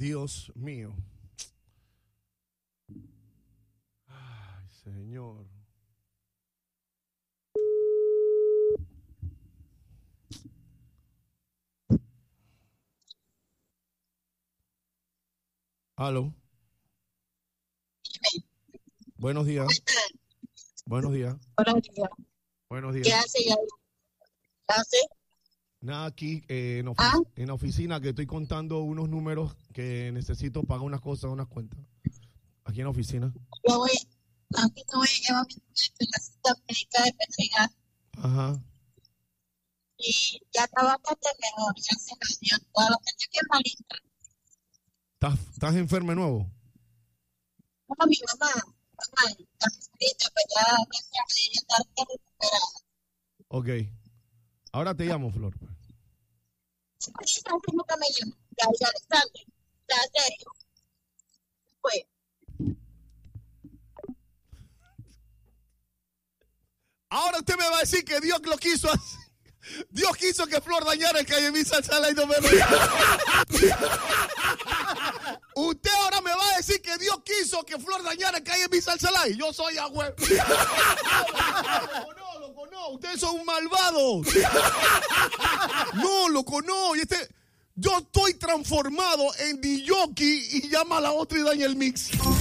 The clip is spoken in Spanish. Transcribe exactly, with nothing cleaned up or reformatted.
Dios mío. Ay, Señor. Aló. Buenos días. Buenos días. Buenos días. Buenos días. ¿Qué hace ya? ¿Qué hace? Nada, aquí eh, en, ofi ¿Ah? en la oficina que estoy contando unos números que necesito pagar unas cosas, unas cuentas. Aquí en la oficina. Yo voy, aquí no voy a llevar mi la cita médica de Petrigal Ajá. y ya estaba bastante mejor, ya se me dio todo lo que tenía que malita. ¿Estás, ¿Estás enfermo de nuevo? No, mi mamá, mamá, está malita, pues ya, gracias a Dios, ya está recuperada. Ok. Ahora te llamo, Flor. Sí, así nunca me llama. Ya, ya, Alexander, ya, serio. Pues. Ahora usted me va a decir que Dios lo quiso así. Dios quiso que Flor dañara el Calle Misa Sala y no me lo... Usted ahora me va a decir que Dios quiso que Flor dañara el Calle Misa Sala y yo soy agüe. No, loco, no. Ustedes son un malvado. No, loco, no. Y este... Yo estoy transformado en D J y llama a la otra y daña el mix.